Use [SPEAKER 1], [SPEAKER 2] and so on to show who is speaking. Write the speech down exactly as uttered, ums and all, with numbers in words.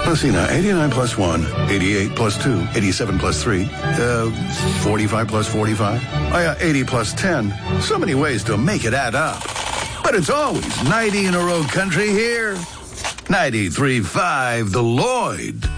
[SPEAKER 1] Let's see now. eighty-nine plus one, eighty-eight plus two, eighty-seven plus three, uh, forty-five plus forty-five. Oh, yeah, eighty plus ten. So many ways to make it add up. But it's always ninety in a row country here. ninety-three point five, The Lloyd.